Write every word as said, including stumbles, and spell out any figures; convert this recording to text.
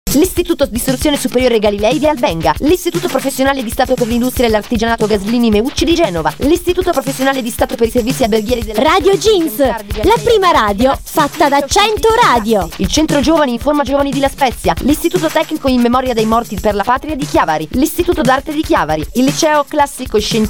l'Istituto di Istruzione Superiore Galilei di Albenga, l'Istituto Professionale di Stato per l'Industria e l'Artigianato Gaslini Meucci di Genova, l'Istituto Professionale di Stato per i Servizi Alberghieri della Radio Jeans, la prima radio fatta da cento radio. Il Centro Giovani Informa Giovani di La Spezia, l'Istituto Tecnico in Memoria dei Morti per la Patria di Chiavari, l'Istituto d'Arte di Chiavari, il Liceo Classico e Scientifico